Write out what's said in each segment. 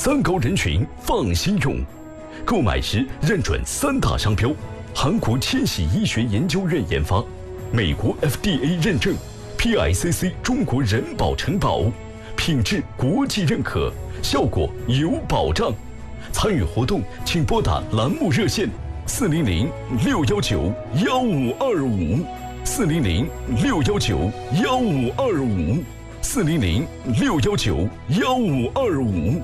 三高人群放心用。购买时认准3大商标：韩国千禧医学研究院研发，美国 FDA 认证， PICC 中国人保承保，品质国际认可，效果有保障。参与活动请拨打栏目热线400-619-1525 400-619-1525 400-619-1525。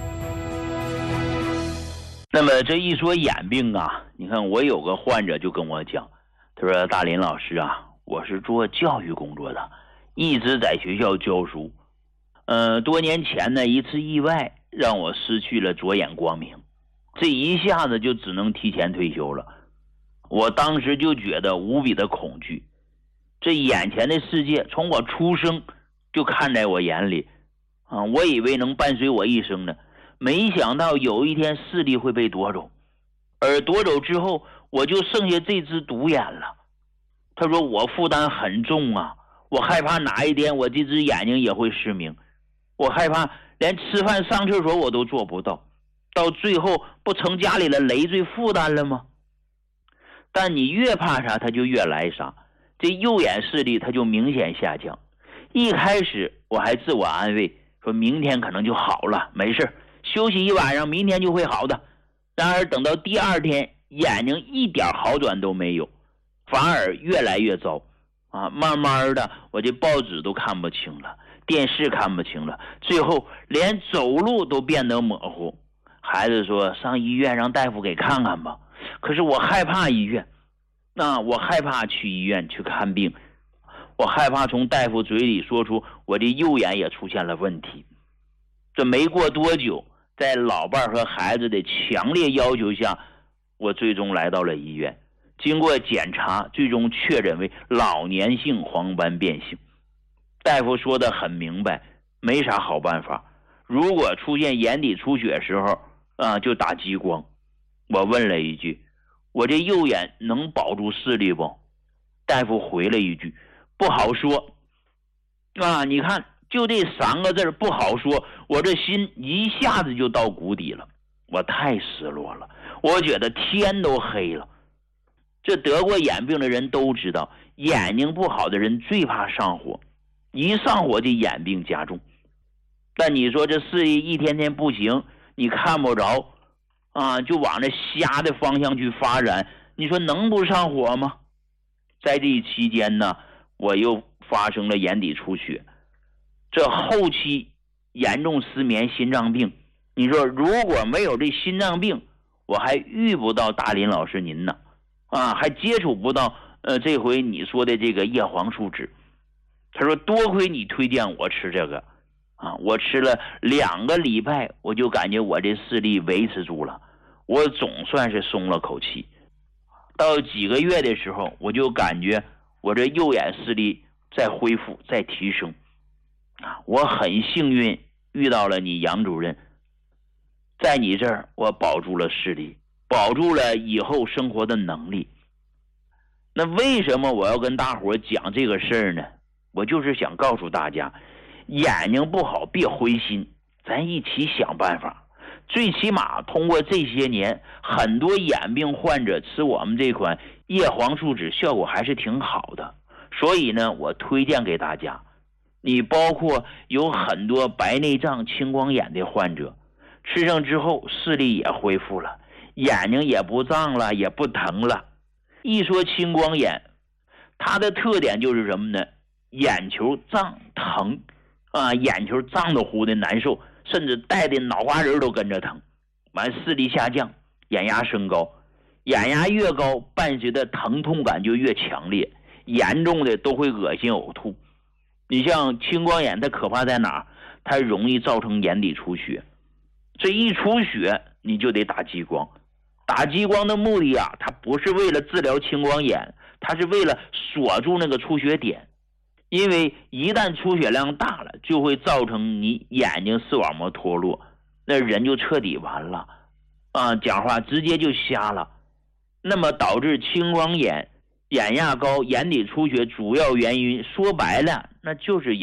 那么这一说眼病啊，你看我有个患者就跟我讲，他说大林老师啊，我是做教育工作的，一直在学校教书。多年前呢，一次意外让我失去了左眼光明，这一下子就只能提前退休了。我当时就觉得无比的恐惧，这眼前的世界从我出生就看在我眼里啊，我以为能伴随我一生呢，没想到有一天视力会被夺走，而夺走之后我就剩下这只独眼了。他说我负担很重啊，我害怕哪一天我这只眼睛也会失明，我害怕连吃饭上厕所我都做不到，到最后不成家里的累赘负担了吗？但你越怕啥它就越来啥，这右眼视力它就明显下降。一开始我还自我安慰，说明天可能就好了，没事，休息一晚上明天就会好的。然而等到第二天，眼睛一点好转都没有，反而越来越糟啊！慢慢的我这报纸都看不清了，电视看不清了，最后连走路都变得模糊。孩子说上医院让大夫给看看吧，可是我害怕医院，我害怕去医院去看病，我害怕从大夫嘴里说出我这右眼也出现了问题。这没过多久，在老伴和孩子的强烈要求下，我最终来到了医院。经过检查，最终确诊为老年性黄斑变性。大夫说的很明白，没啥好办法，如果出现眼底出血时候就打激光。我问了一句，我这右眼能保住视力不？大夫回了一句，不好说。你看就这3个字不好说，我这心一下子就到谷底了，我太失落了，我觉得天都黑了。这得过眼病的人都知道，眼睛不好的人最怕上火，一上火这眼病加重。但你说这视力一天天不行，你看不着就往这瞎的方向去发展，你说能不上火吗？在这期间呢，我又发生了眼底出血，这后期严重失眠心脏病。你说如果没有这心脏病，我还遇不到大林老师您呢还接触不到这回你说的这个叶黄素酯。他说多亏你推荐我吃这个我吃了2个礼拜，我就感觉我这视力维持住了，我总算是松了口气。到几个月的时候，我就感觉我这右眼视力在恢复，在提升我很幸运遇到了你杨主任，在你这儿我保住了视力，保住了以后生活的能力。那为什么我要跟大伙讲这个事儿呢？我就是想告诉大家，眼睛不好别灰心，咱一起想办法。最起码通过这些年，很多眼病患者吃我们这款叶黄素酯效果还是挺好的，所以呢我推荐给大家。你包括有很多白内障、青光眼的患者，吃上之后视力也恢复了，眼睛也不胀了，也不疼了。一说青光眼，它的特点就是什么呢？眼球胀疼眼球胀得乎的难受，甚至带的脑瓜仁都跟着疼，完视力下降，眼压升高，眼压越高伴随的疼痛感就越强烈，严重的都会恶心呕吐。你像青光眼它可怕在哪儿？它容易造成眼底出血，这一出血你就得打激光。打激光的目的它不是为了治疗青光眼，它是为了锁住那个出血点。因为一旦出血量大了，就会造成你眼睛视网膜脱落，那人就彻底完了讲话直接就瞎了。那么导致青光眼、眼压高、眼底出血主要原因说白了那就是